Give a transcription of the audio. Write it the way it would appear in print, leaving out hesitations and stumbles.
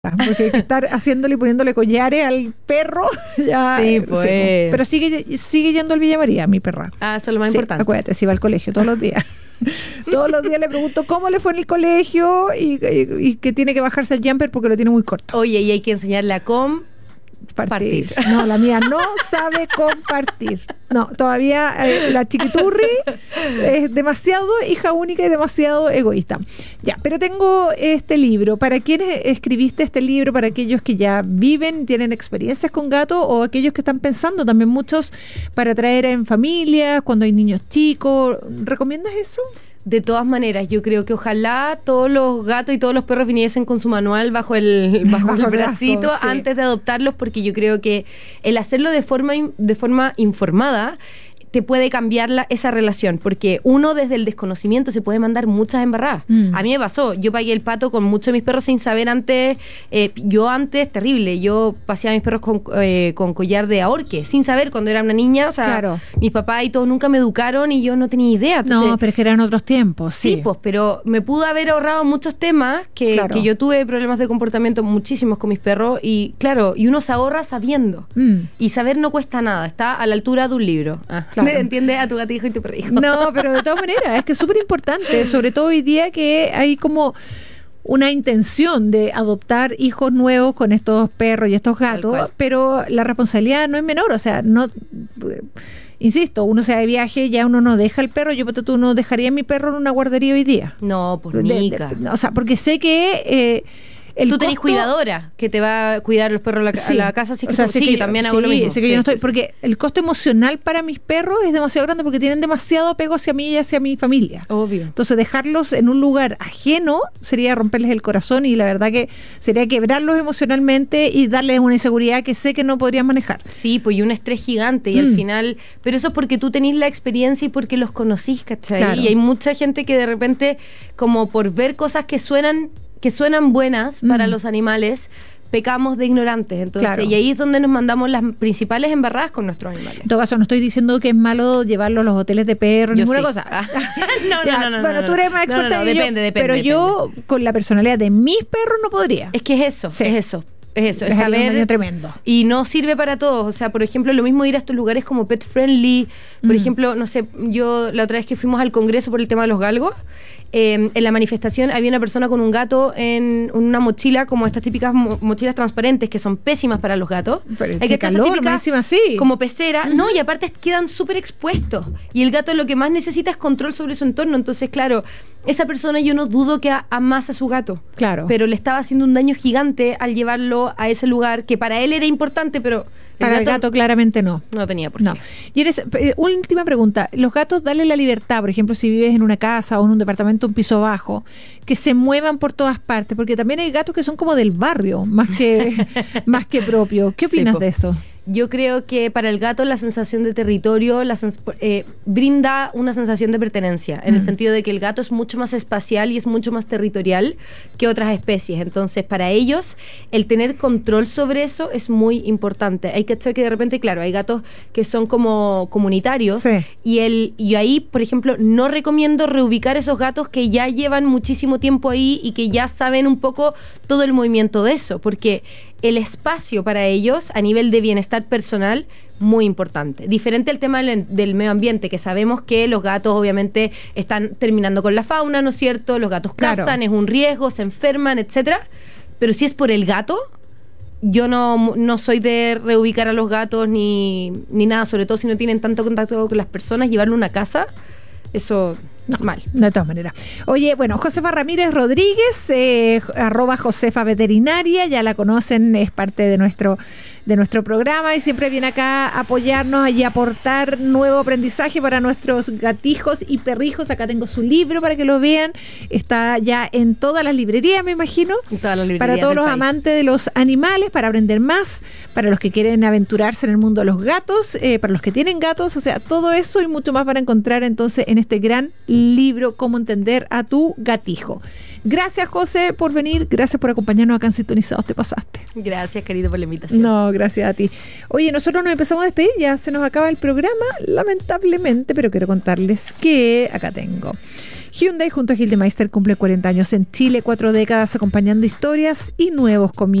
Porque hay que estar haciéndole y poniéndole collares al perro. Ya, sí, pues. Pero sigue yendo al Villa María, mi perra. Eso es lo más importante. Acuérdate, si va al colegio todos los días. Todos los días le pregunto cómo le fue en el colegio y que tiene que bajarse el jumper porque lo tiene muy corto. Oye, y hay que enseñarle a compartir. No, la mía no sabe compartir. No, todavía la chiquiturri es demasiado hija única y demasiado egoísta. Ya, pero tengo este libro. ¿Para quiénes escribiste este libro? ¿Para aquellos que ya viven, tienen experiencias con gatos o aquellos que están pensando también muchos para traer en familia, cuando hay niños chicos? ¿Recomiendas eso? De todas maneras, yo creo que ojalá todos los gatos y todos los perros viniesen con su manual bajo el bracito brazo, sí. Antes de adoptarlos, porque yo creo que el hacerlo de forma informada te puede cambiar esa relación, porque uno desde el desconocimiento se puede mandar muchas embarradas. A mí me pasó, yo pagué el pato con muchos de mis perros sin saber antes, terrible, yo paseaba a mis perros con collar de ahorque, sin saber cuando era una niña, o sea, claro. Mis papás y todos nunca me educaron y yo no tenía idea. Entonces, no, pero es que eran otros tiempos, sí. Sí, pues, pero me pudo haber ahorrado muchos temas que yo tuve problemas de comportamiento muchísimos con mis perros y claro, y uno se ahorra sabiendo. Y saber no cuesta nada, está a la altura de un libro. Claro. ¿Entiendes? A tu gatito y tu perrijo. No, pero de todas maneras, es que es súper importante, sobre todo hoy día que hay como una intención de adoptar hijos nuevos con estos perros y estos gatos, pero la responsabilidad no es menor, o sea, no... Insisto, uno se va de viaje, ya uno no deja el perro. Tú no dejaría a mi perro en una guardería hoy día. No, pues nica. O sea, porque sé que... Tú tenés cuidadora que te va a cuidar los perros a la casa, así que yo también hago lo mismo. Sé que yo no estoy, porque el costo emocional para mis perros es demasiado grande porque tienen demasiado apego hacia mí y hacia mi familia. Obvio. Entonces dejarlos en un lugar ajeno sería romperles el corazón y la verdad que sería quebrarlos emocionalmente y darles una inseguridad que sé que no podrían manejar. Sí, pues y un estrés gigante y al final, pero eso es porque tú tenés la experiencia y porque los conocís, ¿cachai? Claro. Y hay mucha gente que de repente, como por ver cosas que suenan buenas para los animales, pecamos de ignorantes. Entonces, claro. Y ahí es donde nos mandamos las principales embarradas con nuestros animales. En todo caso, no estoy diciendo que es malo llevarlo a los hoteles de perros, ninguna cosa. No. Bueno, tú eres más experta que yo, depende. Pero yo, con la personalidad de mis perros, no podría. Es que es eso, sí. es eso. Es saber, un daño tremendo. Y no sirve para todos. O sea, por ejemplo, lo mismo ir a estos lugares como pet friendly. Por ejemplo, no sé, yo la otra vez que fuimos al congreso por el tema de los galgos, en la manifestación había una persona con un gato en una mochila, como estas típicas mochilas transparentes que son pésimas para los gatos. Pero hay que calor, máxima así. Como pecera, no, y aparte quedan súper expuestos. Y el gato lo que más necesita es control sobre su entorno. Entonces, claro, esa persona yo no dudo que amase a su gato. Claro. Pero le estaba haciendo un daño gigante al llevarlo a ese lugar que para él era importante, pero para el gato claramente no. No tenía por qué. Y última pregunta. Los gatos, dale la libertad, por ejemplo, si vives en una casa o en un departamento, un piso bajo, que se muevan por todas partes, porque también hay gatos que son como del barrio, más que propio. ¿Qué opinas de eso? Yo creo que para el gato la sensación de territorio brinda una sensación de pertenencia, en el sentido de que el gato es mucho más espacial y es mucho más territorial que otras especies. Entonces, para ellos, el tener control sobre eso es muy importante. Hay que saber que de repente, claro, hay gatos que son como comunitarios, sí. y ahí, por ejemplo, no recomiendo reubicar esos gatos que ya llevan muchísimo tiempo ahí y que ya saben un poco todo el movimiento de eso, porque el espacio para ellos a nivel de bienestar personal muy importante. Diferente al tema del medio ambiente, que sabemos que los gatos obviamente están terminando con la fauna, ¿no es cierto? Los gatos cazan, es un riesgo, se enferman, etcétera. Pero si es por el gato, yo no soy de reubicar a los gatos ni nada, sobre todo si no tienen tanto contacto con las personas, llevarlo a una casa, eso... No, mal, de todas maneras. Oye, bueno, Josefa Ramírez Rodríguez, @Josefa Veterinaria, ya la conocen, es parte de nuestro programa y siempre viene acá a apoyarnos y aportar nuevo aprendizaje para nuestros gatijos y perrijos. Acá tengo su libro para que lo vean, está ya en todas las librerías, me imagino, para todos los amantes de los animales, para aprender más, para los que quieren aventurarse en el mundo de los gatos, para los que tienen gatos, o sea, todo eso y mucho más para encontrar entonces en este gran libro, Cómo entender a tu gatijo. Gracias, José, por venir. Gracias por acompañarnos acá en Sintonizados. Te pasaste. Gracias, querido, por la invitación. No, gracias a ti. Oye, nosotros nos empezamos a despedir. Ya se nos acaba el programa, lamentablemente, pero quiero contarles que acá tengo Hyundai junto a Gildemeister cumple 40 años en Chile, 4 décadas acompañando historias y nuevos comienzos.